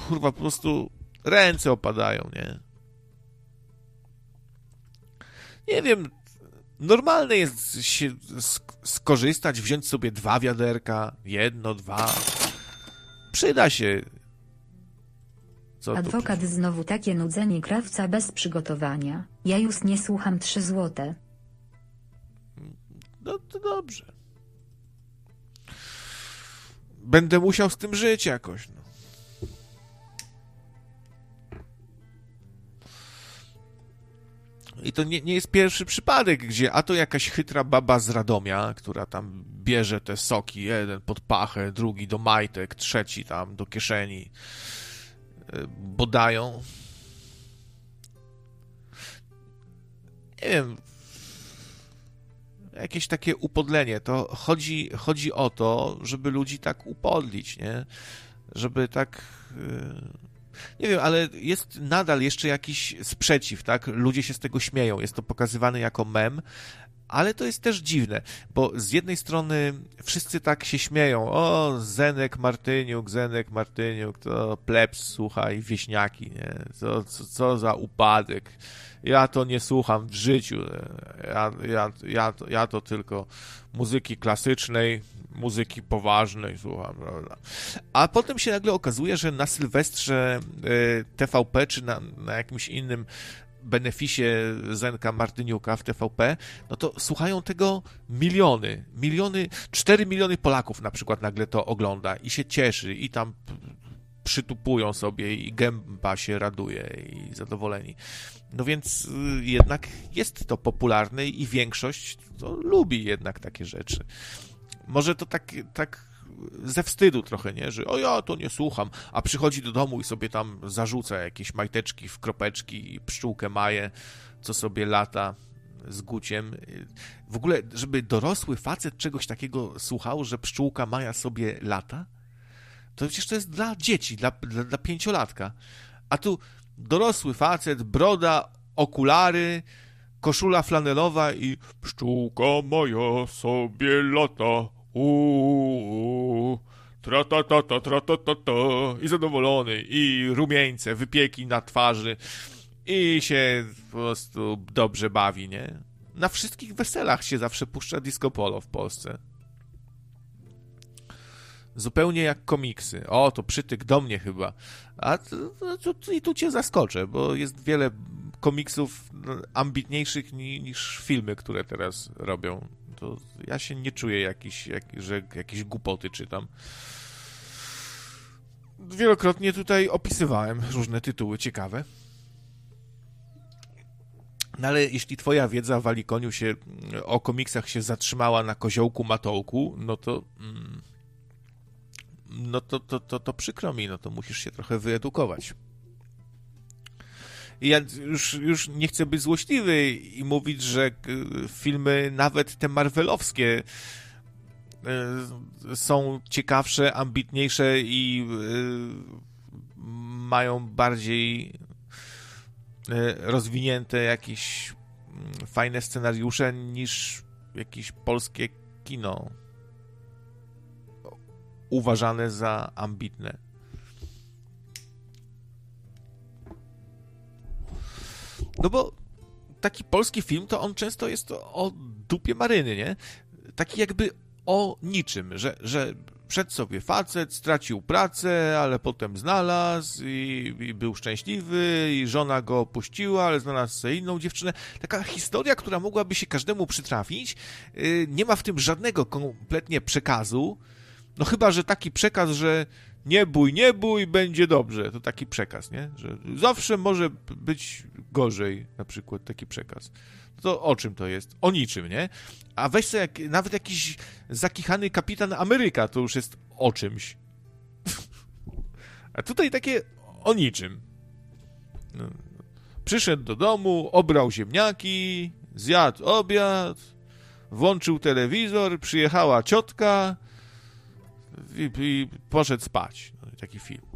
kurwa, po prostu ręce opadają, nie? Nie wiem, normalne jest się skorzystać, wziąć sobie 2 wiaderka, 1, 2. Przyda się. Adwokat znowu takie nudzenie krawca bez przygotowania. Ja już nie słucham 3 złote. No to dobrze. Będę musiał z tym żyć jakoś, no. I to nie jest pierwszy przypadek, gdzie a to jakaś chytra baba z Radomia, która tam bierze te soki, jeden pod pachę, drugi do majtek, trzeci tam do kieszeni, bodają. Nie wiem, jakieś takie upodlenie. To chodzi o to, żeby ludzi tak upodlić, nie? Żeby tak... Nie wiem, ale jest nadal jeszcze jakiś sprzeciw, tak? Ludzie się z tego śmieją, jest to pokazywane jako mem, ale to jest też dziwne, bo z jednej strony wszyscy tak się śmieją, o, Zenek Martyniuk, to plebs, słuchaj, wieśniaki, nie? Co za upadek, ja to nie słucham w życiu, ja to tylko muzyki klasycznej, muzyki poważnej słucham, prawda? A potem się nagle okazuje, że na Sylwestrze TVP, czy na jakimś innym beneficie Zenka Martyniuka w TVP, no to słuchają tego miliony, 4 miliony Polaków na przykład nagle to ogląda i się cieszy i tam przytupują sobie i gęba się raduje i zadowoleni. No więc jednak jest to popularne i większość lubi jednak takie rzeczy. Może to tak ze wstydu trochę, nie? Że o ja to nie słucham, a przychodzi do domu i sobie tam zarzuca jakieś majteczki w kropeczki i pszczółkę Maję, co sobie lata z Guciem. W ogóle, żeby dorosły facet czegoś takiego słuchał, że pszczółka Maja sobie lata, to przecież to jest dla dzieci, dla 5-latka. A tu dorosły facet, broda, okulary, koszula flanelowa i pszczółka moja sobie lata, tra-ta-ta-ta, i zadowolony, i rumieńce, wypieki na twarzy i się po prostu dobrze bawi, nie? Na wszystkich weselach się zawsze puszcza disco polo w Polsce. Zupełnie jak komiksy. O, to przytyk do mnie chyba. I tu cię zaskoczę, bo jest wiele komiksów ambitniejszych niż filmy, które teraz robią. To ja się nie czuję że jakieś głupoty czytam. Wielokrotnie tutaj opisywałem różne tytuły ciekawe. No ale jeśli twoja wiedza, Walikoniu, o komiksach się zatrzymała na Koziołku Matołku, no to... to przykro mi, no to musisz się trochę wyedukować. I ja już nie chcę być złośliwy i mówić, że filmy, nawet te marvelowskie, są ciekawsze, ambitniejsze i mają bardziej rozwinięte jakieś fajne scenariusze niż jakieś polskie kino uważane za ambitne. No bo taki polski film, to on często jest o dupie maryny, nie? Taki jakby o niczym, że wszedł sobie facet, stracił pracę, ale potem znalazł i był szczęśliwy i żona go opuściła, ale znalazł sobie inną dziewczynę. Taka historia, która mogłaby się każdemu przytrafić. Nie ma w tym żadnego kompletnie przekazu. No chyba, że taki przekaz, że nie bój, będzie dobrze. To taki przekaz, nie? Że zawsze może być gorzej, na przykład taki przekaz. To o czym to jest? O niczym, nie? A weź sobie nawet jakiś zakichany Kapitan Ameryka, to już jest o czymś. A tutaj takie o niczym. No. Przyszedł do domu, obrał ziemniaki, zjadł obiad, włączył telewizor, przyjechała ciotka i poszedł spać. No, taki film.